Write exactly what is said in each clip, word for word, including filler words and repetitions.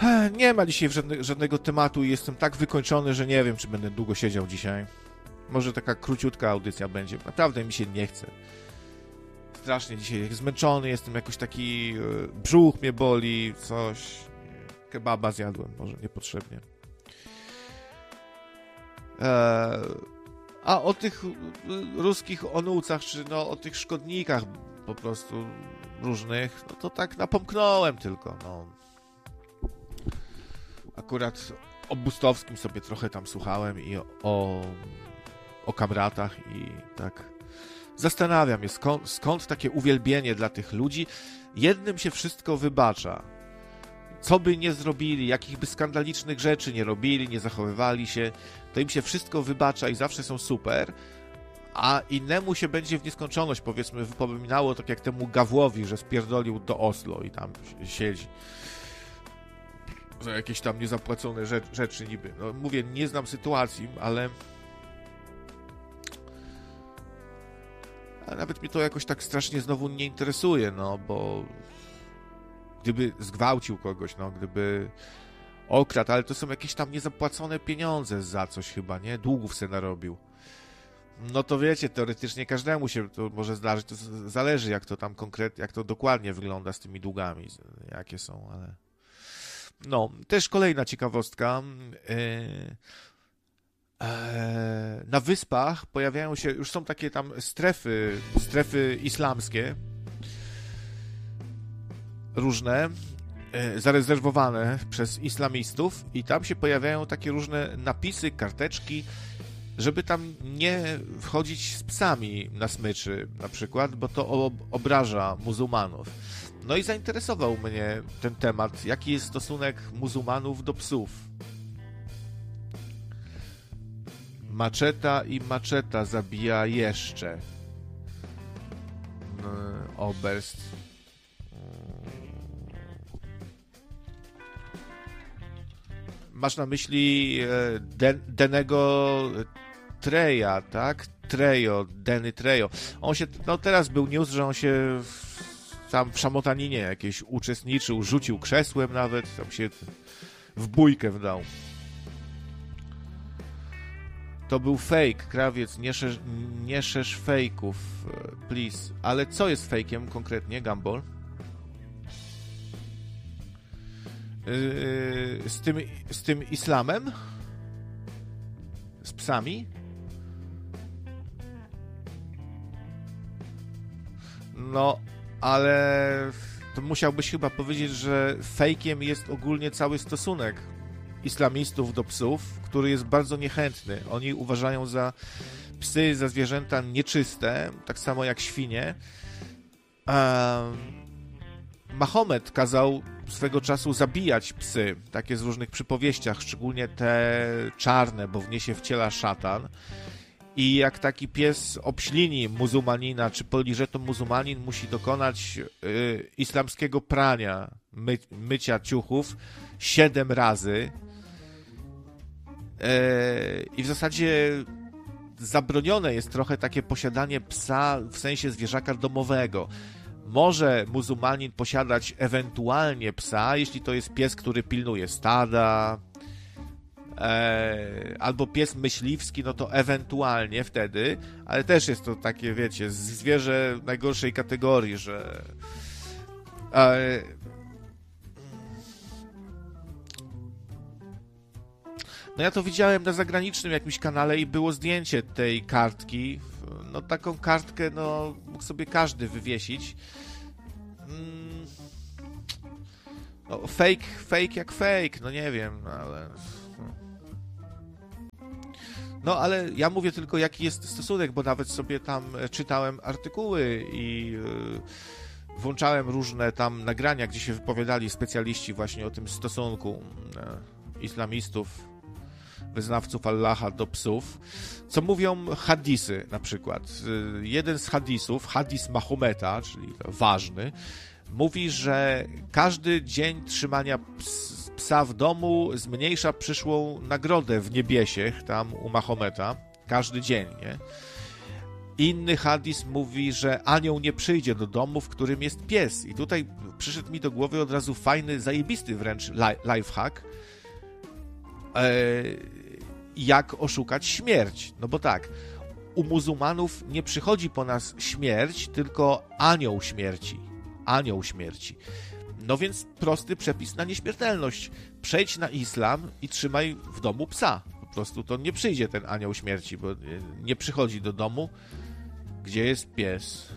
Nie ma dzisiaj żadne, żadnego tematu i jestem tak wykończony, że nie wiem, czy będę długo siedział dzisiaj. Może taka króciutka audycja będzie. Naprawdę mi się nie chce. Strasznie dzisiaj zmęczony jestem, jakoś taki brzuch mnie boli, coś. Kebaba zjadłem, może niepotrzebnie. Eee, a o tych ruskich onucach, czy no o tych szkodnikach po prostu różnych, no to tak napomknąłem tylko, no. Akurat o Bustowskim sobie trochę tam słuchałem i o, o kamratach i tak zastanawiam się, skąd, skąd takie uwielbienie dla tych ludzi. Jednym się wszystko wybacza. Co by nie zrobili, jakich by skandalicznych rzeczy nie robili, nie zachowywali się, to im się wszystko wybacza i zawsze są super, a innemu się będzie w nieskończoność, powiedzmy, wypominało, tak jak temu Gawłowi, że spierdolił do Oslo i tam siedzi. Za jakieś tam niezapłacone rzecz, rzeczy niby. No, mówię, nie znam sytuacji, ale... ale nawet mnie to jakoś tak strasznie znowu nie interesuje, no, bo... gdyby zgwałcił kogoś, no, gdyby okradł, ale to są jakieś tam niezapłacone pieniądze za coś chyba, nie? Długów se narobił. No to wiecie, teoretycznie każdemu się to może zdarzyć, to zależy jak to tam konkretnie, jak to dokładnie wygląda z tymi długami, jakie są, ale... No, też kolejna ciekawostka. Na wyspach pojawiają się, już są takie tam strefy, strefy islamskie, różne, zarezerwowane przez islamistów i tam się pojawiają takie różne napisy, karteczki, żeby tam nie wchodzić z psami na smyczy na przykład, bo to obraża muzułmanów. No i zainteresował mnie ten temat, jaki jest stosunek muzułmanów do psów. Maczeta i maczeta zabija jeszcze. Oberst. Masz na myśli Den- Denego Treja, tak? Trejo, Denny Trejo. On się, no teraz był news, że on się tam w szamotaninie jakieś uczestniczył, rzucił krzesłem nawet, tam się w bójkę wdał. To był fake, krawiec, nie szerz, nie szerz fejków, please. Ale co jest fejkiem konkretnie, Gumball? Yy, z tym, z tym islamem? Z psami? No, ale to musiałbyś chyba powiedzieć, że fejkiem jest ogólnie cały stosunek islamistów do psów, który jest bardzo niechętny. Oni uważają za psy, za zwierzęta nieczyste, tak samo jak świnie. Um, Mahomet kazał swego czasu zabijać psy, takie z różnych przypowieściach, szczególnie te czarne, bo w nie się wciela szatan. I jak taki pies obślini muzułmanina, czy poliże, to muzułmanin musi dokonać y, islamskiego prania, my, mycia ciuchów siedem razy. Y, I w zasadzie zabronione jest trochę takie posiadanie psa w sensie zwierzaka domowego. Może muzułmanin posiadać ewentualnie psa, jeśli to jest pies, który pilnuje stada, e, albo pies myśliwski, no to ewentualnie wtedy, ale też jest to takie, wiecie, zwierzę najgorszej kategorii, że e, no ja to widziałem na zagranicznym jakimś kanale i było zdjęcie tej kartki. No taką kartkę, no mógł sobie każdy wywiesić. Mm, no fake, fake jak fake, no nie wiem, ale... No ale ja mówię tylko, jaki jest stosunek, bo nawet sobie tam czytałem artykuły i yy, włączałem różne tam nagrania, gdzie się wypowiadali specjaliści właśnie o tym stosunku yy, islamistów, wyznawców Allaha do psów, co mówią hadisy na przykład. Jeden z hadisów, hadis Mahometa, czyli ważny, mówi, że każdy dzień trzymania ps, psa w domu zmniejsza przyszłą nagrodę w niebiesiech, tam u Mahometa. Każdy dzień, nie? Inny hadis mówi, że anioł nie przyjdzie do domu, w którym jest pies. I tutaj przyszedł mi do głowy od razu fajny, zajebisty wręcz lifehack, jak oszukać śmierć. No bo tak, u muzułmanów nie przychodzi po nas śmierć, tylko anioł śmierci. Anioł śmierci. No więc prosty przepis na nieśmiertelność. Przejdź na islam i trzymaj w domu psa. Po prostu to nie przyjdzie ten anioł śmierci, bo nie przychodzi do domu, gdzie jest pies.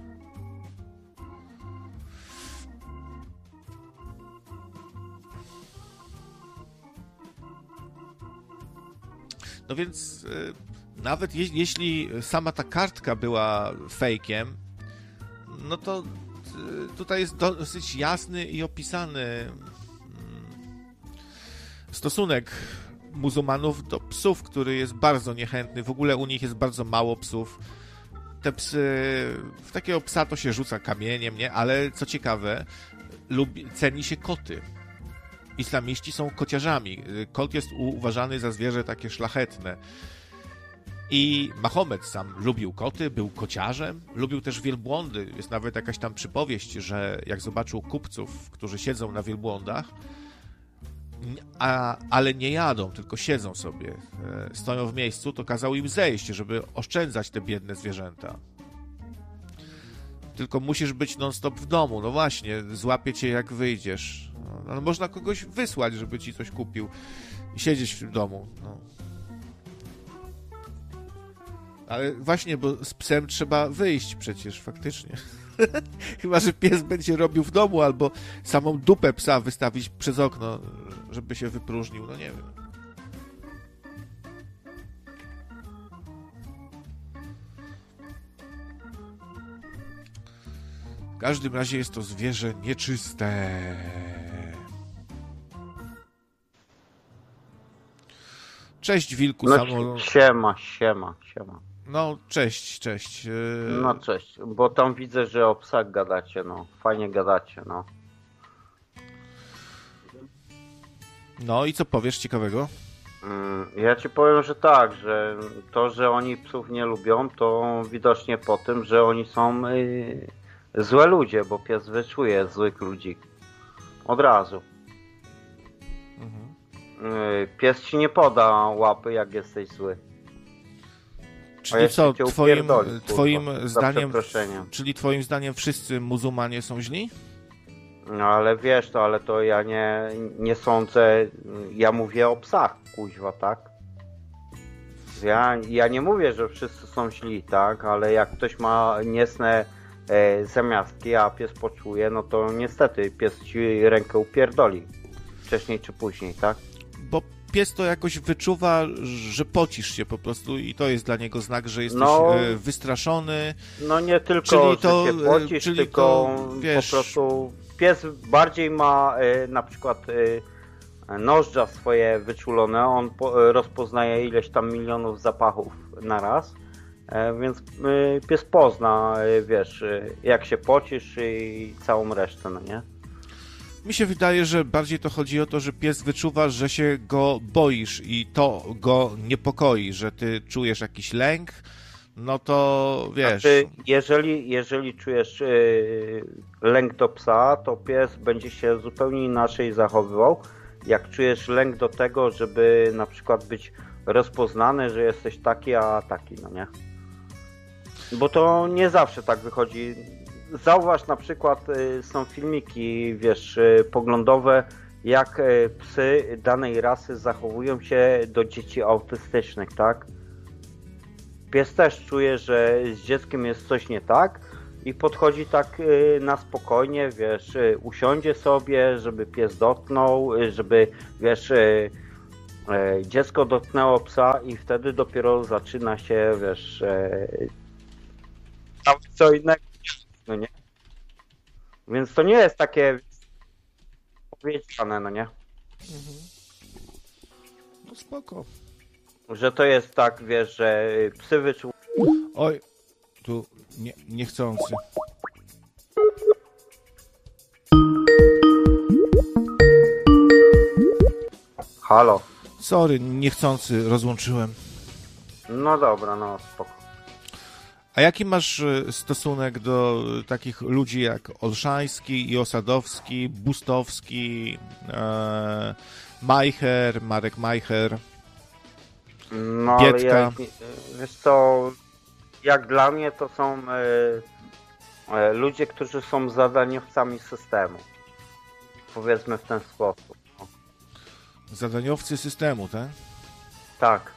No więc y, nawet je, jeśli sama ta kartka była fejkiem, no to y, tutaj jest dosyć jasny i opisany y, stosunek muzułmanów do psów, który jest bardzo niechętny. W ogóle u nich jest bardzo mało psów. Te psy, w takiego psa to się rzuca kamieniem, nie? Ale co ciekawe, lubi, ceni się koty. Islamiści są kociarzami. Kot jest uważany za zwierzę takie szlachetne. I Mahomet sam lubił koty, był kociarzem, lubił też wielbłądy. Jest nawet jakaś tam przypowieść, że jak zobaczył kupców, którzy siedzą na wielbłądach, a, ale nie jadą, tylko siedzą sobie, e, stoją w miejscu, to kazał im zejść, żeby oszczędzać te biedne zwierzęta. Tylko musisz być non-stop w domu. No właśnie, złapie cię jak wyjdziesz. No, ale można kogoś wysłać, żeby ci coś kupił i siedzieć w tym domu. No. Ale właśnie, bo z psem trzeba wyjść przecież faktycznie. Chyba że pies będzie robił w domu, albo samą dupę psa wystawić przez okno, żeby się wypróżnił. No nie wiem. W każdym razie jest to zwierzę nieczyste. Cześć, wilku. No, samo... siema, siema, siema. No, cześć, cześć. Yy... No, cześć, bo tam widzę, że o psach gadacie, no. Fajnie gadacie, no. No i co powiesz ciekawego? Ja ci powiem, że tak, że to, że oni psów nie lubią, to widocznie po tym, że oni są yy, złe ludzie, bo pies wyczuje złych ludzi. Od razu. Mhm. Yy, pies ci nie poda łapy, jak jesteś zły. Czyli co, twoim, twoim kurwa, zdaniem, czyli twoim zdaniem wszyscy muzułmanie są źli? No ale wiesz to, ale to ja nie, nie sądzę, ja mówię o psach, kuźwa, tak? Ja, ja nie mówię, że wszyscy są źli, tak? Ale jak ktoś ma niecne e, zamiastki, a pies poczuje, no to niestety pies ci rękę upierdoli. Wcześniej czy później, tak? Bo pies to jakoś wyczuwa, że pocisz się po prostu i to jest dla niego znak, że jesteś no, wystraszony. No nie tylko, czyli to, że się pocisz, czyli tylko to, wiesz... po prostu pies bardziej ma y, na przykład y, nozdrza swoje wyczulone, on po, rozpoznaje ileś tam milionów zapachów na raz, y, więc y, pies pozna, y, wiesz, y, jak się pocisz i całą resztę, no nie? Mi się wydaje, że bardziej to chodzi o to, że pies wyczuwa, że się go boisz i to go niepokoi, że ty czujesz jakiś lęk, no to wiesz... Znaczy, jeżeli, jeżeli czujesz yy, lęk do psa, to pies będzie się zupełnie inaczej zachowywał. Jak czujesz lęk do tego, żeby na przykład być rozpoznany, że jesteś taki, a taki, no nie? Bo to nie zawsze tak wychodzi. Zauważ na przykład, y, są filmiki, wiesz, y, poglądowe, jak y, psy danej rasy zachowują się do dzieci autystycznych, tak? Pies też czuje, że z dzieckiem jest coś nie tak i podchodzi tak y, na spokojnie, wiesz, y, usiądzie sobie, żeby pies dotknął, y, żeby, wiesz, y, y, dziecko dotknęło psa i wtedy dopiero zaczyna się, wiesz, y, co innego. No nie? Więc to nie jest takie powiedziane, no nie? Mhm. No spoko. Że to jest tak, wiesz, że psy wyczuł... Oj, tu nie, niechcący. Halo. Sorry, niechcący rozłączyłem. No dobra, no spoko. A jaki masz stosunek do takich ludzi jak Olszański i Osadowski, Bustowski, e, Majcher, Marek Majcher, No, Bietka? ale ja, wiesz co, jak dla mnie to są e, e, ludzie, którzy są zadaniowcami systemu. Powiedzmy w ten sposób. No. Zadaniowcy systemu, tak? Tak.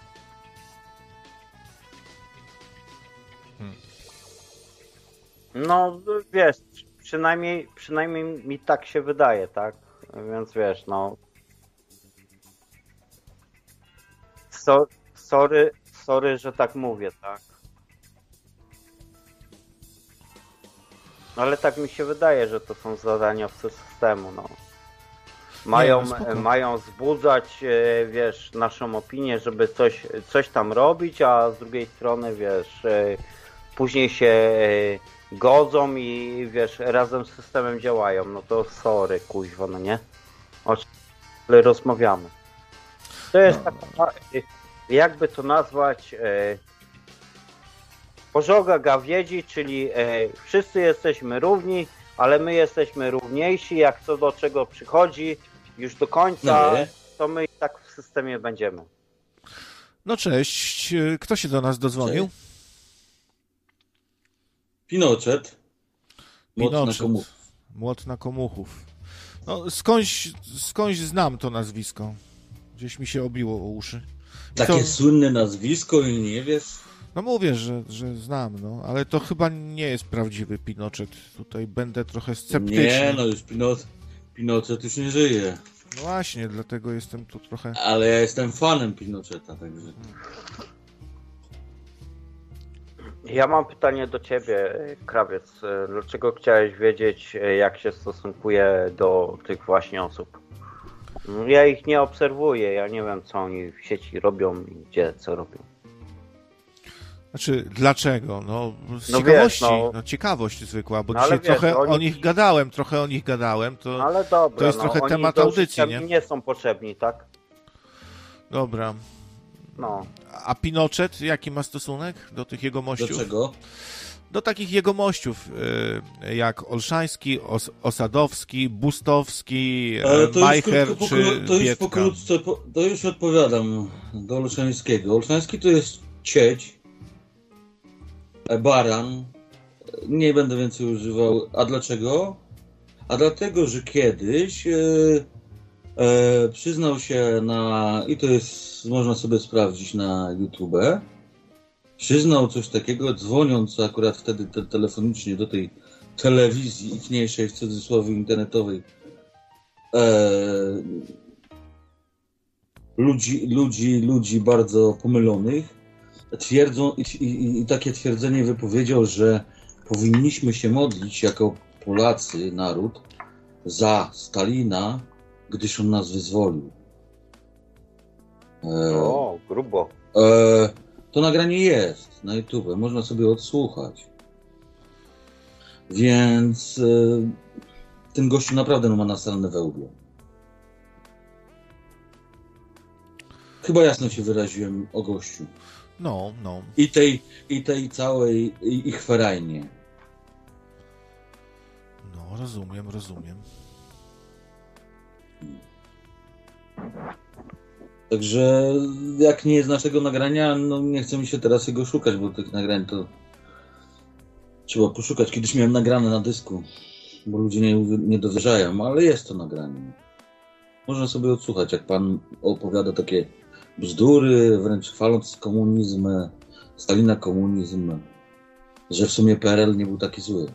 Hmm. No, wiesz, przynajmniej, przynajmniej mi tak się wydaje, tak? Więc wiesz, no... So, sorry, sorry, że tak mówię, tak? Ale tak mi się wydaje, że to są zadaniowcy systemu, no. Mają, Nie, no mają wzbudzać, wiesz, naszą opinię, żeby coś, coś tam robić, a z drugiej strony, wiesz, później się godzą i, wiesz, razem z systemem działają. No to sorry, kuźwa, no nie? O czym rozmawiamy? To jest no, taka, jakby to nazwać, pożoga gawiedzi, czyli wszyscy jesteśmy równi, ale my jesteśmy równiejsi, jak co do czego przychodzi, już do końca, no, to my i tak w systemie będziemy. No cześć, kto się do nas dodzwonił? Cześć. Pinochet. Młot na Pinochet. komuchów. Młot na komuchów. No, skądś, skądś znam to nazwisko. Gdzieś mi się obiło o uszy. I Takie to, słynne nazwisko i nie wiesz? no mówię, że, że znam, no, ale to chyba nie jest prawdziwy Pinochet. Tutaj będę trochę sceptyczny. Nie, no już Pinochet, Pinochet już nie żyje. No właśnie, dlatego jestem tu trochę... Ale ja jestem fanem Pinocheta, także... Ja mam pytanie do ciebie, Krawiec. Dlaczego chciałeś wiedzieć, jak się stosunkuje do tych właśnie osób? Ja ich nie obserwuję, ja nie wiem, co oni w sieci robią i gdzie, co robią. Znaczy, dlaczego? No, z No ciekawości, wiesz, no. no, ciekawość zwykła, bo No, dzisiaj ale wiesz, trochę oni- o nich gadałem, trochę o nich gadałem, to No ale dobra, to jest no, trochę oni temat do audycji, życia nie? mi nie są potrzebni, tak? Dobra. No. A Pinochet, jaki ma stosunek do tych jegomościów? Do czego? Do takich jegomościów, y, jak Olszański, Os Osadowski, Bustowski, Ale y, to Majcher już, czy pokro- to już Bietka. pokrótce, po- to już odpowiadam do Olszańskiego. Olszański to jest cieć, e, baran, nie będę więcej używał. A dlaczego? A dlatego, że kiedyś e, e, przyznał się na, i to jest, można sobie sprawdzić na YouTube, przyznał coś takiego, dzwoniąc akurat wtedy te, telefonicznie do tej telewizji ichniejszej, w cudzysłowie internetowej, e, ludzi, ludzi, ludzi bardzo pomylonych, twierdzą i, i, i takie twierdzenie wypowiedział, że powinniśmy się modlić jako Polacy, naród, za Stalina, gdyż on nas wyzwolił. E, O, grubo. e, to nagranie jest na YouTube, można sobie odsłuchać. Więc e, ten gościu naprawdę ma nasalne wełbie. Chyba jasno się wyraziłem o gościu. No, no. I tej, i tej całej i- ich ferajnie. No, rozumiem, rozumiem. Także jak nie jest naszego nagrania, no nie chce mi się teraz jego szukać, bo tych nagrań to trzeba poszukać. Kiedyś miałem nagrane na dysku, bo ludzie nie, nie dowierzają, ale jest to nagranie. Można sobie odsłuchać, jak pan opowiada takie bzdury, wręcz chwaląc komunizm, Stalina komunizm, że w sumie P R L nie był taki zły.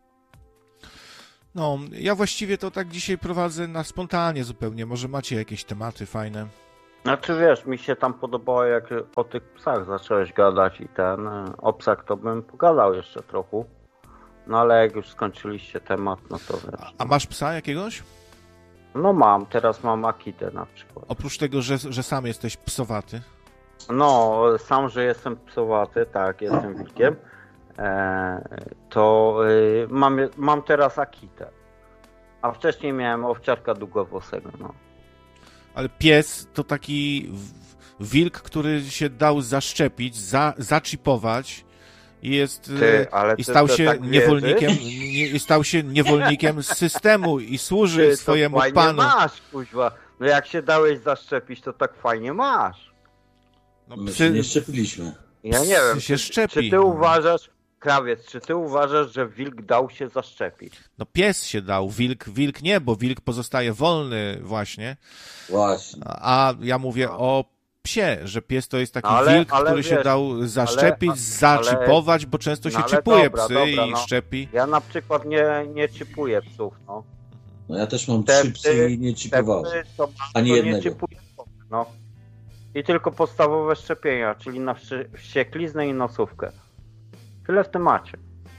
No, ja właściwie to tak dzisiaj prowadzę na spontanie zupełnie. Może macie jakieś tematy fajne? Znaczy wiesz, mi się tam podobało, jak o tych psach zacząłeś gadać i ten, o psach to bym pogadał jeszcze trochę. No ale jak już skończyliście temat, no to wiesz. A, a masz psa jakiegoś? No mam, teraz mam Akitę na przykład. Oprócz tego, że, że sam jesteś psowaty. No, sam, że jestem psowaty, tak, jestem wilkiem, e, to e, mam, mam teraz Akitę. A wcześniej miałem owczarka długowłosego, no. Ale pies to taki w- wilk, który się dał zaszczepić, za, zaczipować i jest Ty, ale i ty stał to się tak niewolnikiem wierzysz? nie, i stał się niewolnikiem systemu i służy Ty, swojemu to fajnie panu. masz, kuźwa. No jak się dałeś zaszczepić, to tak fajnie masz. No, My psy, się nie szczepiliśmy. Ja nie psy wiem, się czy, szczepi. czy ty uważasz, krawiec, czy ty uważasz, że wilk dał się zaszczepić? No pies się dał, wilk, wilk nie, bo wilk pozostaje wolny właśnie. Właśnie. A ja mówię o psie, że pies to jest taki Ale- wilk, ale który się wiesz, dał zaszczepić, ale- zaczipować, bo często się no ale czipuje dobra, psy dobra, i no. szczepi. Ja na przykład nie, nie chipuję psów, no. No ja też mam Te trzy psy psy- i nie Te chipowałem. psy to, Ani to nie jednego. chipuję, no. I tylko podstawowe szczepienia, czyli na wszy- wściekliznę i nosówkę. Tyle w temacie.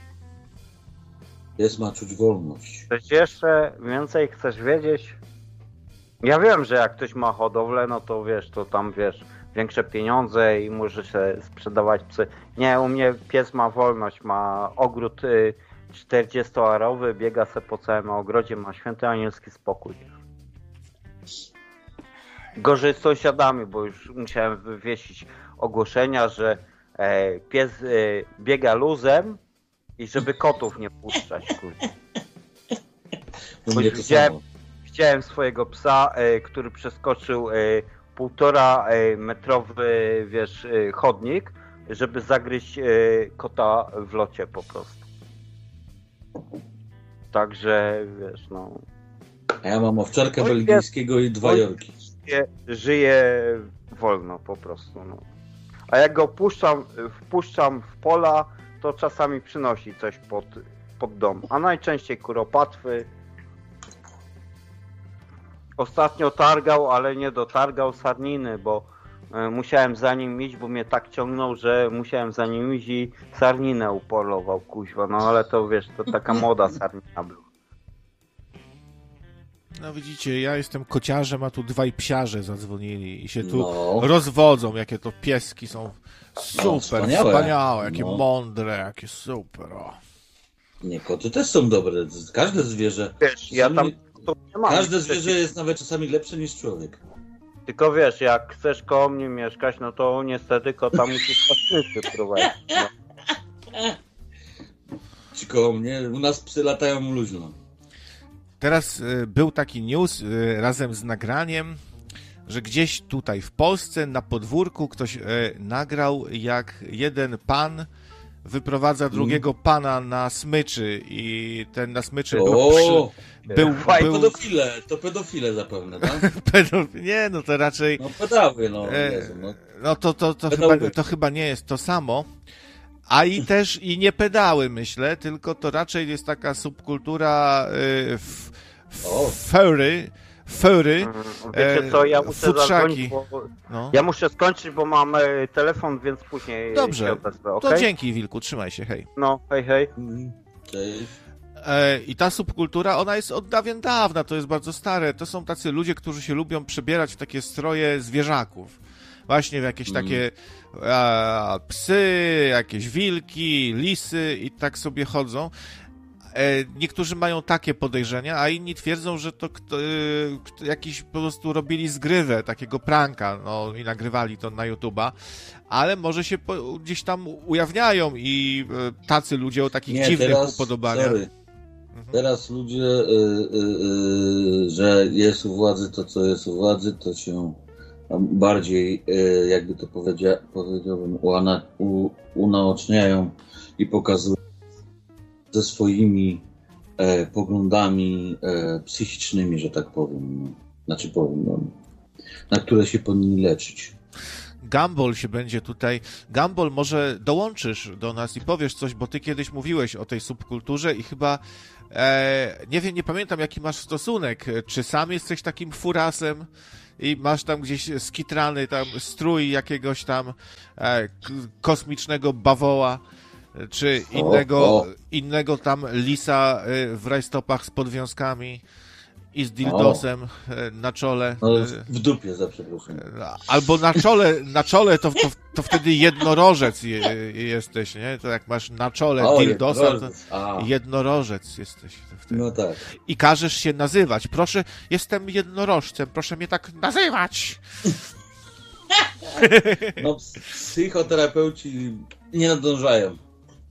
Pies ma czuć wolność. Coś jeszcze więcej chcesz wiedzieć? Ja wiem, że jak ktoś ma hodowlę, no to wiesz, to tam wiesz, większe pieniądze i może się sprzedawać psy. Nie, u mnie pies ma wolność, ma ogród y, czterdziestoarowy, biega se po całym ogrodzie, ma święty anielski spokój. Gorzej z sąsiadami, bo już musiałem wywiesić ogłoszenia, że e, pies e, biega luzem i żeby kotów nie puszczać. Kurde. No mnie to widziałem- samo. Widziałem swojego psa, e, który przeskoczył e, półtora e, metrowy, wiesz, e, chodnik, żeby zagryźć e, kota w locie po prostu. Także, wiesz, no... A ja mam owczarka Oj, belgijskiego i dwa oj. jorki. Żyje, żyje wolno po prostu, no. A jak go puszczam, wpuszczam w pola, to czasami przynosi coś pod, pod dom. A najczęściej kuropatwy. Ostatnio targał, ale nie dotargał sarniny, bo e, musiałem za nim iść, bo mnie tak ciągnął, że musiałem za nim iść i sarninę upolował, kuźwa. No ale to wiesz, to taka moda sarnina była. No widzicie, ja jestem kociarzem, a tu dwaj psiarze zadzwonili i się tu No. rozwodzą, jakie to pieski są super, No, wspaniałe. wspaniałe, jakie No. mądre, jakie super. O. Nie, koty też są dobre. Każde zwierzę. Wiesz, ja tam Czasami- to nie mam. Każde nic zwierzę przeciw- jest nawet czasami lepsze niż człowiek. Tylko wiesz, jak chcesz koło mnie mieszkać, no to niestety kota musisz paszczycy prowadzić. No. Ci koło mnie, u nas psy latają luźno. Teraz y, był taki news y, razem z nagraniem, że gdzieś tutaj w Polsce na podwórku ktoś y, nagrał, jak jeden pan wyprowadza drugiego pana na smyczy i ten na smyczy był, O, przy, był, Fajnie, był pedofile, to pedofile zapewne, tak? pedofil, nie, no to raczej No pedały, no. E, Jezu, no. no to, to, to, Pedały. chyba, to chyba nie jest to samo. A i też i nie pedały, myślę, tylko to raczej jest taka subkultura y, f, O. f, furry, furry, Wiecie co, ja E, muszę futrzaki. zadzwonić, bo no. ja muszę skończyć, bo mam e, telefon, więc później Dobrze, się odezwę, To okej? dzięki, Wilku, trzymaj się, hej. No, hej, hej. Cześć. E, I ta subkultura, ona jest od dawien dawna, to jest bardzo stare. To są tacy ludzie, którzy się lubią przebierać w takie stroje zwierzaków. Właśnie w jakieś Mm. takie e, psy, jakieś wilki, lisy i tak sobie chodzą. E, niektórzy mają takie podejrzenia, a inni twierdzą, że to kto, e, kto, jakiś po prostu robili zgrywę, takiego pranka, no i nagrywali to na YouTube'a, ale może się po, gdzieś tam ujawniają i e, tacy ludzie o takich Nie, dziwnych teraz, upodobaniach. sorry. Teraz ludzie, y, y, y, że jest u władzy to, co jest u władzy, to się bardziej, y, jakby to powiedzia, powiedziałbym, uana, u, unaoczniają i pokazują ze swoimi e, poglądami e, psychicznymi, że tak powiem. No. Znaczy powiem, no, na które się powinni leczyć. Gumball się będzie tutaj... Gumball, może dołączysz do nas i powiesz coś, bo ty kiedyś mówiłeś o tej subkulturze i chyba... E, nie wiem, nie pamiętam, jaki masz stosunek. Czy sam jesteś takim furasem i masz tam gdzieś skitrany tam strój jakiegoś tam e, k- kosmicznego bawoła, czy innego, o. innego tam lisa e, w rajstopach z podwiązkami i z dildosem e, na czole. No, E, w dupie, za przepraszam. Albo na czole, na czole to, to, to wtedy jednorożec je, jesteś, nie? To jak masz na czole O, dildosa, to jednorożec. A, jednorożec jesteś to wtedy. no tak. I każesz się nazywać. Proszę, jestem jednorożcem, proszę mnie tak nazywać. No, psychoterapeuci nie nadążają.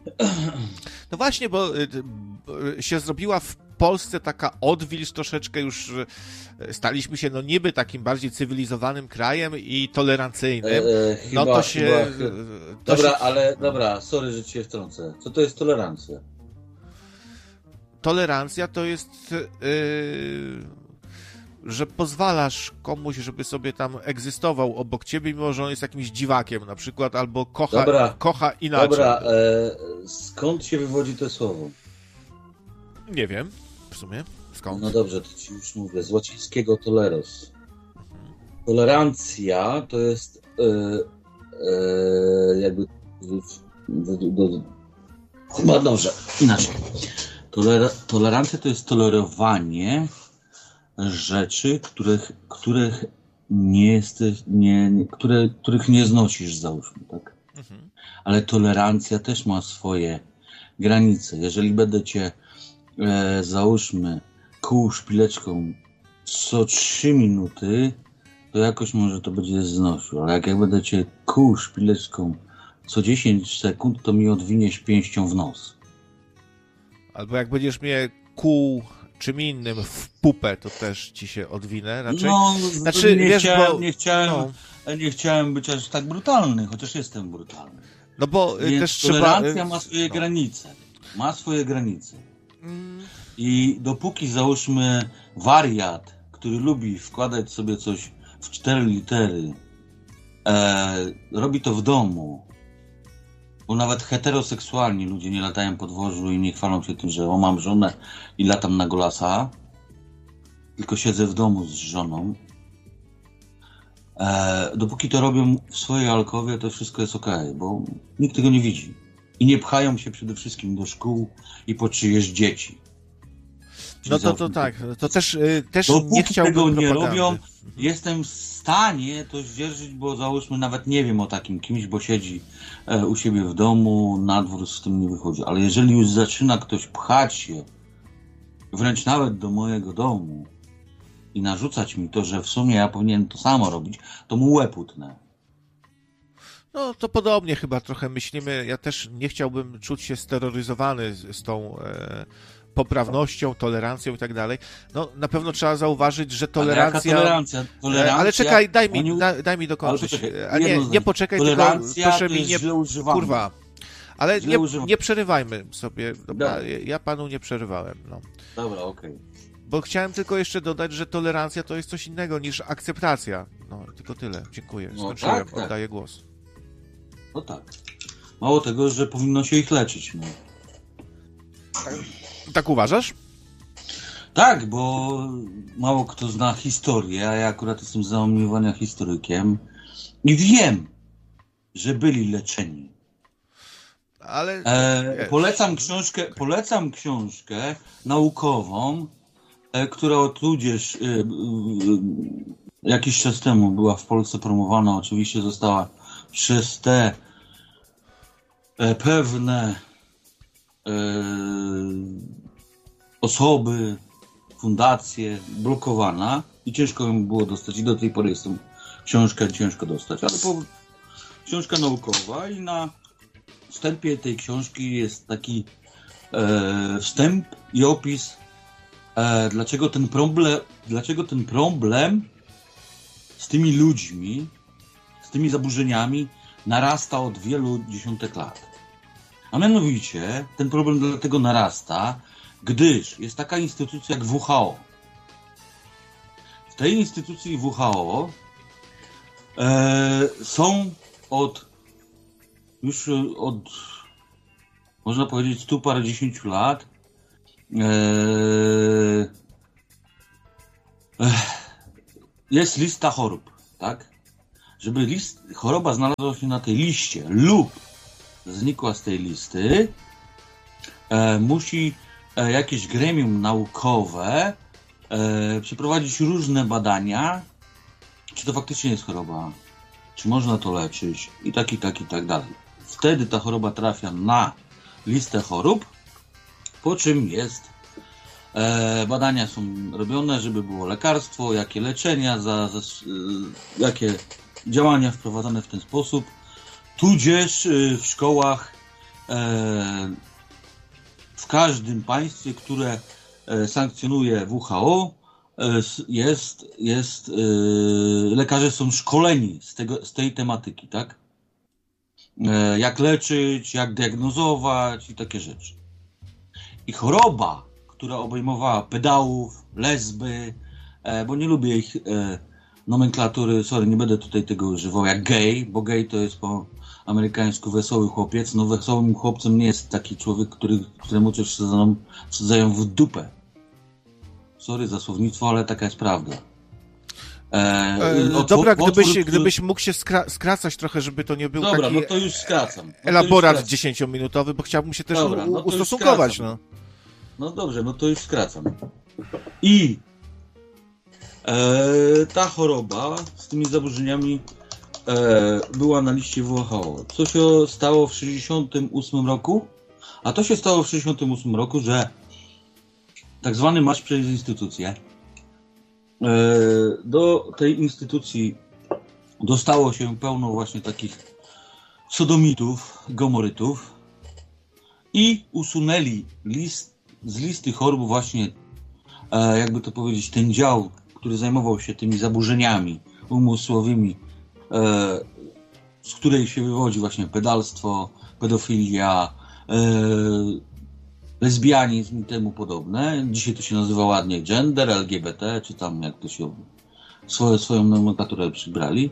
No właśnie, bo się zrobiła w Polsce taka odwilż troszeczkę, już staliśmy się no niby takim bardziej cywilizowanym krajem i tolerancyjnym. E, e, chyba, no to się... chyba, to dobra, się... ale dobra, sorry, że cię wtrącę. Co to jest tolerancja? Tolerancja to jest, yy, że pozwalasz komuś, żeby sobie tam egzystował obok ciebie, mimo że on jest jakimś dziwakiem na przykład, albo kocha, dobra, kocha inaczej. Dobra, e, skąd się wywodzi to słowo? Nie wiem, w sumie. Skąd? No dobrze, to ci już mówię. Z łacińskiego toleros. Tolerancja to jest e, e, jakby do, do, do, chyba dobrze, inaczej. Tolera, tolerancja to jest tolerowanie rzeczy, których, których nie jesteś, nie, nie, które, których nie znosisz, załóżmy, tak? Mhm. Ale tolerancja też ma swoje granice. Jeżeli będę cię, e, załóżmy, kół szpileczką co trzy minuty, to jakoś może to będzie znosił, ale jak ja będę cię kół szpileczką co dziesięć sekund, to mi odwiniesz pięścią w nos. Albo jak będziesz mnie kół czym innym w pupę, to też ci się odwinę raczej. No, znaczy, nie, wiesz, chciałem, bo... nie, chciałem, no. nie chciałem być aż tak brutalny, chociaż jestem brutalny. No bo Więc też tolerancja trzeba... ma swoje no. granice. Ma swoje granice. Mm. I dopóki, załóżmy, wariat, który lubi wkładać sobie coś w cztery litery, e, robi to w domu, bo nawet heteroseksualni ludzie nie latają po dworzu i nie chwalą się tym, że o, mam żonę i latam na golasa, tylko siedzę w domu z żoną. E, dopóki to robią w swojej alkowie, to wszystko jest okej, okay, bo nikt tego nie widzi. I nie pchają się przede wszystkim do szkół i po czyjeś dzieci. Czyli no to, to tak, to też, też dopóki nie chciałbym tego nie propagandy. robią, jestem w stanie to zdzierżyć, bo załóżmy nawet nie wiem o takim kimś, bo siedzi e, u siebie w domu, na dwór z tym nie wychodzi. Ale jeżeli już zaczyna ktoś pchać się, wręcz nawet do mojego domu i narzucać mi to, że w sumie ja powinienem to samo robić, to mu łeb utnę. No to podobnie chyba trochę myślimy. Ja też nie chciałbym czuć się steroryzowany z, z tą e, poprawnością, tolerancją i tak dalej. No na pewno trzeba zauważyć, że tolerancja... Ale jaka tolerancja? Tolerancja... Ale czekaj, daj mi, Oni... da, daj mi dokończyć. Czekaj, A nie, nie poczekaj, tylko proszę mi nie... Kurwa. Ale nie, nie przerywajmy sobie. Dobra, ja panu nie przerywałem. No. Dobra, okej. Okay. Bo chciałem tylko jeszcze dodać, że tolerancja to jest coś innego niż akceptacja. No, tylko tyle. Dziękuję. Skończyłem. No, tak, tak. Oddaję głos. No tak. Mało tego, że powinno się ich leczyć. No. Tak, tak uważasz? Tak, bo mało kto zna historię, a ja akurat jestem z zaumiłowania historykiem i wiem, że byli leczeni. Ale... E, polecam książkę, polecam książkę naukową, e, która tudzież e, e, jakiś czas temu była w Polsce promowana, oczywiście została przez te e, pewne e, osoby, fundacje blokowana i ciężko ją było dostać i do tej pory jest tą książkę ciężko dostać, ale po, książka naukowa i na wstępie tej książki jest taki e, wstęp i opis e, dlaczego ten problem dlaczego ten problem z tymi ludźmi, z tymi zaburzeniami narasta od wielu dziesiątek lat. A mianowicie ten problem dlatego narasta, gdyż jest taka instytucja jak W H O. W tej instytucji W H O e, są od już od można powiedzieć stu parędziesięciu lat e, e, jest lista chorób, tak? Żeby list, choroba znalazła się na tej liście lub znikła z tej listy, e, musi e, jakieś gremium naukowe e, przeprowadzić różne badania, czy to faktycznie jest choroba, czy można to leczyć i tak, i tak, i tak dalej. Wtedy ta choroba trafia na listę chorób, po czym jest e, badania są robione, żeby było lekarstwo, jakie leczenia, za, za, e, jakie działania wprowadzane w ten sposób. Tudzież e, w szkołach e, w każdym państwie, które e, sankcjonuje W H O, e, jest, jest e, lekarze są szkoleni z, tego, z tej tematyki, tak? E, jak leczyć, jak diagnozować i takie rzeczy. I choroba, która obejmowała pedałów, lesby, e, bo nie lubię ich e, nomenklatury, sorry, nie będę tutaj tego używał, jak gej, bo gej to jest po amerykańsku wesoły chłopiec. No wesołym chłopcem nie jest taki człowiek, który, któremu coś wsadzają, wsadzają w dupę. Sorry za słownictwo, ale taka jest prawda. E, e, otwór, dobra, gdybyś, otwór, gdybyś mógł się skra- skracać trochę, żeby to nie był dobra, taki no to już skracam. No elaborat dziesięciominutowy, bo chciałbym się też dobra, u- no to już ustosunkować. skracam. No. No dobrze, no to już skracam. I e, ta choroba z tymi zaburzeniami e, była na liście W H O. Co się stało w sześćdziesiątym ósmym roku? A to się stało w sześćdziesiątym ósmym roku, że tak zwany marsz przez instytucję. E, do tej instytucji dostało się pełno właśnie takich sodomitów, gomorytów i usunęli list, z listy chorób właśnie, e, jakby to powiedzieć, ten dział, który zajmował się tymi zaburzeniami umysłowymi, e, z której się wywodzi właśnie pedalstwo, pedofilia, e, lesbianizm i temu podobne. Dzisiaj to się nazywa ładnie gender, L G B T, czy tam jak to się swoje, swoją nomenklaturę przybrali.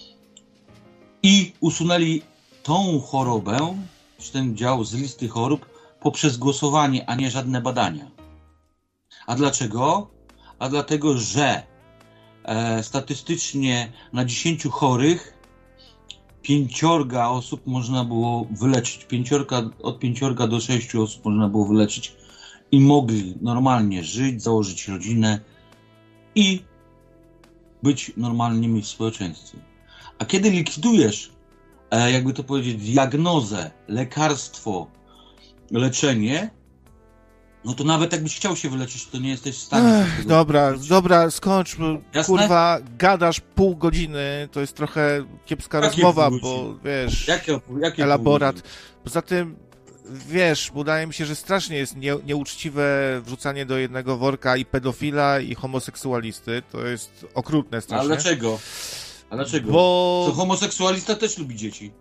I usunęli tą chorobę, czy ten dział z listy chorób poprzez głosowanie, a nie żadne badania. A dlaczego? A dlatego, że e, statystycznie na dziesięciu chorych pięciorga osób można było wyleczyć. Pięciorka, od pięciorga do sześciu osób można było wyleczyć i mogli normalnie żyć, założyć rodzinę i być normalnymi w społeczeństwie. A kiedy likwidujesz, e, jakby to powiedzieć, diagnozę, lekarstwo, leczenie, no to nawet jakbyś chciał się wyleczyć, to nie jesteś w stanie. Ech, dobra, wyleczyć. dobra, skończ. Jasne? Kurwa, gadasz pół godziny, to jest trochę kiepska Jakie rozmowa, pół bo wiesz, Jakie, jakie elaborat. pół godziny? Poza tym, wiesz, wydaje mi się, że strasznie jest nie, nieuczciwe wrzucanie do jednego worka i pedofila, i homoseksualisty. To jest okrutne A strasznie. dlaczego? A dlaczego? Bo... To homoseksualista też lubi dzieci.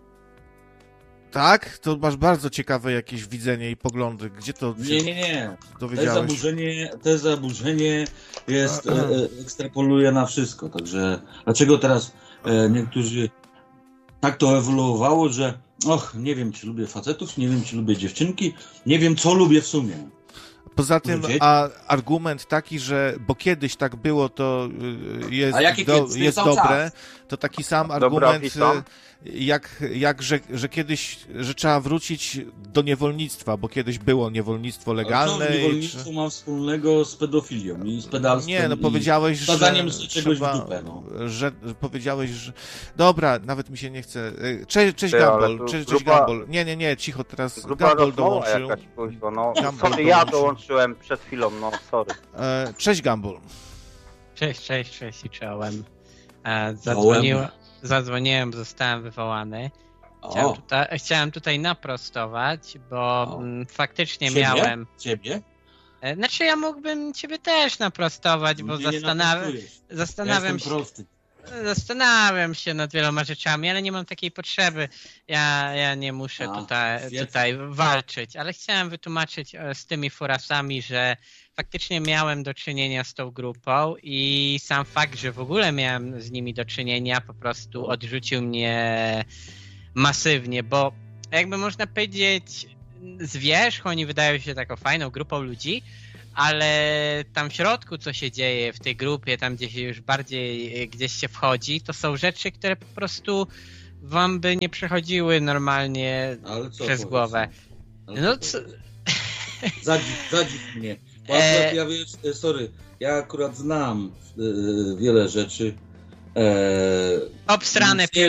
Tak? To masz bardzo ciekawe jakieś widzenie i poglądy. Gdzie to się Nie, nie, nie. To dowiedziałeś? zaburzenie, to zaburzenie jest, e, e, ekstrapoluje na wszystko. Także dlaczego teraz e, niektórzy tak to ewoluowało, że och, nie wiem, czy lubię facetów, nie wiem, czy lubię dziewczynki, nie wiem, co lubię w sumie. Poza tym a, argument taki, że bo kiedyś tak było, to y, jest, A jaki do, kiedyś? jest Cały dobre, czas. to taki sam Dobra, argument, witam. y, jak, jak że, że kiedyś, że trzeba wrócić do niewolnictwa, bo kiedyś było niewolnictwo legalne. Ale co i niewolnictwo czy... ma wspólnego z pedofilią i z pedalstwem? Nie, no i powiedziałeś, że wsadzaniem z czegoś trzeba, w dupę, no. że powiedziałeś, że dobra, nawet mi się nie chce. Y, Cze, cześć Ty, ale Gumball, tu cze, cześć gruba- Gumball. Nie, nie, nie, cicho teraz. Gruba Gumball rozmowa dołączył. jakaś, kuźwa, no. Gumball Sorry, ja dołączył. dołączyłem przed chwilą, no sorry. E, Cześć Gumball. Cześć, cześć, cześć i czołem. E, zadzwoniłem, zadzwoniłem, zostałem wywołany. Chciałem, O, tutaj, chciałem tutaj naprostować, bo O. mm, faktycznie ciebie? miałem... Ciebie? E, Znaczy ja mógłbym ciebie też naprostować, bo Mnie nie zastanawiam, napracujesz. zastanawiam Ja się... jestem prosty. Zastanawiam się nad wieloma rzeczami, ale nie mam takiej potrzeby. Ja, ja nie muszę A, tutaj, świetnie. tutaj walczyć, ale chciałem wytłumaczyć e, z tymi furasami, że faktycznie miałem do czynienia z tą grupą i sam fakt, że w ogóle miałem z nimi do czynienia, po prostu odrzucił mnie masywnie, bo jakby można powiedzieć, z wierzchu oni wydają się taką fajną grupą ludzi, ale tam w środku, co się dzieje w tej grupie, tam gdzie się już bardziej gdzieś się wchodzi, to są rzeczy, które po prostu wam by nie przechodziły normalnie Ale co przez powiedz? głowę. Ale No co co... powiedz? Zadziw, zadziw mnie. Bo E- akurat ja wiesz, e, sorry, ja akurat znam e, wiele rzeczy. E, Obsrane, nie wiem, pilu, czy- ob,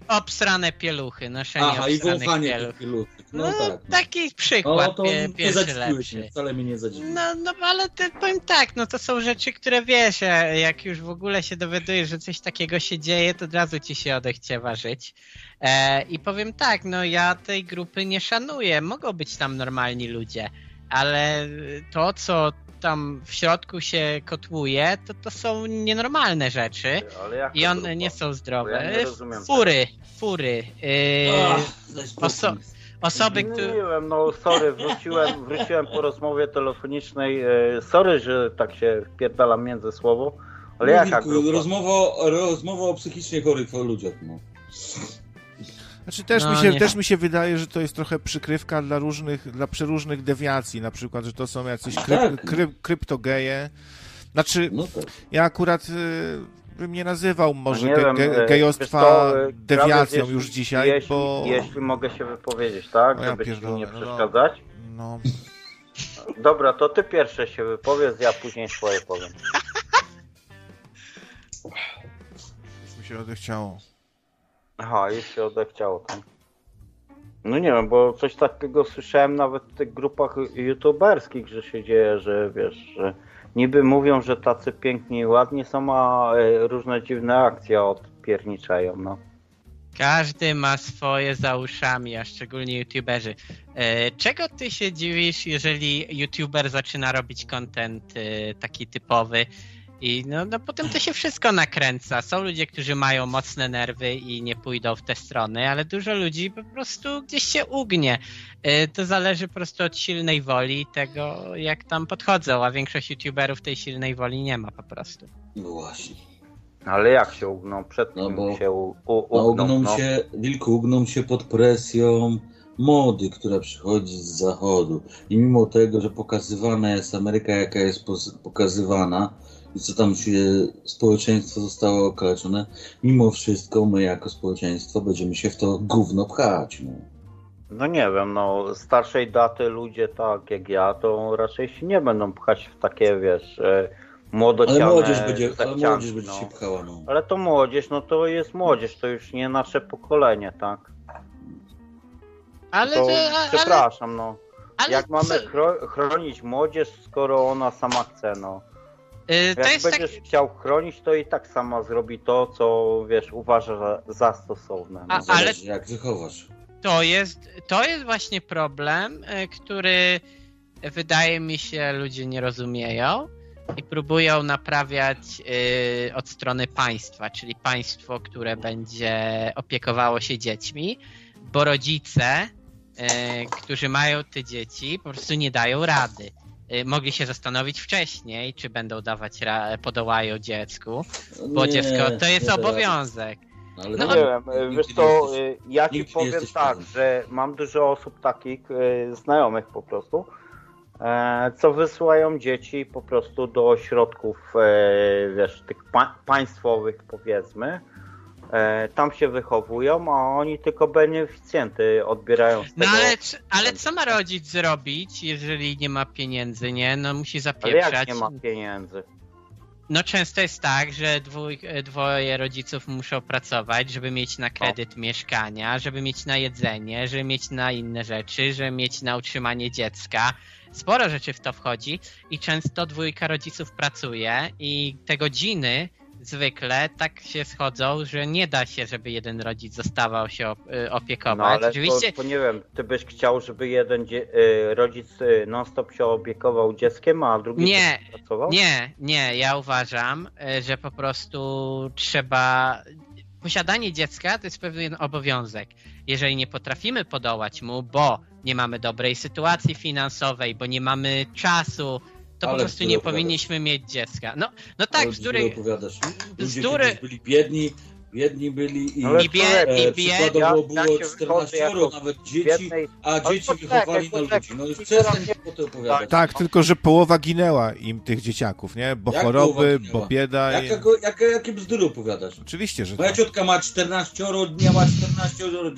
obsrane pieluchy, noszenie Aha, i obsranych wąchanie pieluch. tych pieluchy. No, No, tak. No. taki przykład, No to pie, nie pierwszy zadziwiłeś lepszy. mnie, wcale mnie nie zadziwiłeś. No, no ale te, powiem tak, no to są rzeczy, które wiesz, e, jak już w ogóle się dowiadujesz, że coś takiego się dzieje, to od razu ci się odechciewa żyć. E, I powiem tak, no ja tej grupy nie szanuję, mogą być tam normalni ludzie, ale to, co tam w środku się kotłuje, to to są nienormalne rzeczy Ale jak i to one grupa? nie są zdrowe. Bo ja nie rozumiem Fury, fury. Yy, Ach, daj spokój. oso- osoby, Nie które... wiem, no sorry, wróciłem, wróciłem po rozmowie telefonicznej. e, Sorry, że tak się wpierdalam między słowo, ale No, jaka Wilku, grupa? rozmowa, rozmowa o psychicznie chorych ludziach, no. Znaczy też, No, mi się, nie. też mi się wydaje, że to jest trochę przykrywka dla różnych, dla przeróżnych dewiacji, na przykład, że to są jacyś kryp, Tak. kryp, kryptogeje. Znaczy, No tak. ja akurat y, bym nie nazywał może Nie ge, wiem, ge, e, gejostwa wiesz co, e, dewiacją Krawiec, już jeśli- dzisiaj, jeśli, bo... Jeśli mogę się wypowiedzieć, tak? O ja Żeby ci pierdolę, nie no, no. przeszkadzać. No, Dobra, to ty pierwsze się wypowiedz, ja później swoje powiem. już mi się odechciało. Aha, już się odechciało tam. No nie wiem, bo coś takiego słyszałem nawet w tych grupach youtuberskich, że się dzieje, że wiesz, że niby mówią, że tacy piękni i ładni są, a e, różne dziwne akcje odpierniczają, no. Każdy ma swoje za uszami, a szczególnie youtuberzy. E, czego ty się dziwisz, jeżeli youtuber zaczyna robić content e, taki typowy i no, no potem to się wszystko nakręca. Są ludzie, którzy mają mocne nerwy i nie pójdą w te strony, ale dużo ludzi po prostu gdzieś się ugnie. E, to zależy po prostu od silnej woli tego, jak tam podchodzą, a większość youtuberów tej silnej woli nie ma po prostu. No właśnie. Ale jak się ugną? Przed No kim bo- się u, u, No, ugną? ugną No. się, Wilku, ugną się pod presją mody, która przychodzi z zachodu. I mimo tego, że pokazywana jest Ameryka, jaka jest pos- pokazywana i co tam się społeczeństwo zostało okaleczone, mimo wszystko my jako społeczeństwo będziemy się w to gówno pchać. No. No nie wiem, no starszej daty ludzie tak jak ja, to raczej się nie będą pchać w takie, wiesz, e, młodociane Ale młodzież będzie, ale zachcianki, młodzież będzie no. się pchała. No. Ale to młodzież, no to jest młodzież, to już nie nasze pokolenie, tak? Ale, To, że- a- ale, przepraszam, no. ale Jak mamy co- chro- chronić młodzież, skoro ona sama chce, no. y, to Jak jest tak... będziesz chciał chronić, to i tak sama zrobi to, co, wiesz, uważa za, za stosowne. No. A- Zależy, jak wychowasz. To jest, to jest właśnie problem, e, który wydaje mi się ludzie nie rozumieją i próbują naprawiać e, od strony państwa, czyli państwo, które będzie opiekowało się dziećmi, bo rodzice, e, którzy mają te dzieci, po prostu nie dają rady. E, Mogli się zastanowić wcześniej, czy będą dawać, ra- podołają dziecku, bo Nie, dziecko to jest nie da rady. obowiązek. Ale No, No nie wiem, nigdy wiesz nie co, jesteś- y, ja ci nigdy nie powiem jesteś tak, pewny. że mam dużo osób takich, y, znajomych po prostu, e, co wysyłają dzieci po prostu do ośrodków, e, wiesz, tych pa- państwowych powiedzmy, e, tam się wychowują, a oni tylko beneficjenty odbierają z No tego. ale, c- ale co ma rodzic zrobić, jeżeli nie ma pieniędzy, nie? No musi Ale zapieprzać. jak nie ma pieniędzy? No często jest tak, że dwój, dwoje rodziców muszą pracować, żeby mieć na kredyt mieszkania, żeby mieć na jedzenie, żeby mieć na inne rzeczy, żeby mieć na utrzymanie dziecka. Sporo rzeczy w to wchodzi i często dwójka rodziców pracuje i te godziny zwykle tak się schodzą, że nie da się, żeby jeden rodzic zostawał się op- y, opiekować. No ale Oczywiście to, to nie wiem, ty byś chciał, żeby jeden dzie- y, rodzic y, non-stop się opiekował dzieckiem, a drugi Nie, też pracował? Nie, nie, ja uważam, e, że po prostu trzeba... Posiadanie dziecka to jest pewien obowiązek. Jeżeli nie potrafimy podołać mu, bo nie mamy dobrej sytuacji finansowej, bo nie mamy czasu, to Ale po prostu bzdury nie opowiadasz. powinniśmy mieć dziecka. No, no tak, Ale bzdury... bzdury opowiadasz. Ludzie bzdury- kiedyś byli biedni, biedni byli i Ale I bie, człowiek, e, i bie, przykładowo ja- było ja się wychodzę czternaścioro jako nawet dzieci, biednej- a Ale dzieci poczekaj, wychowali na poczekaj, ludzi. No już i przestań teraz nie- po to opowiadać. Tak, tylko że połowa ginęła im tych dzieciaków, nie? Bo Jak choroby, połowa ginęła? bo bieda. I... Jaka, go- jaka, jakie bzdury opowiadasz? Oczywiście, że Moja tak. ciotka ma czternaścioro, ja ma czternaścioro